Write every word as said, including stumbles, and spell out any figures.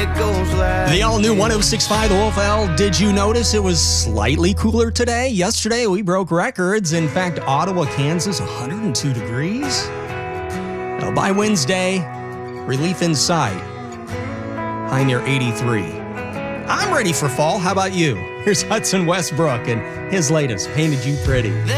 it goes like The all-new one oh six point five The Wolf L. Did you notice it was slightly cooler today? Yesterday, we broke records. In fact, Ottawa, Kansas, one hundred two degrees. Now, by Wednesday, relief in sight. High near eighty-three. I'm ready for fall. How about you? Here's Hudson Westbrook and his latest, Painted You Pretty.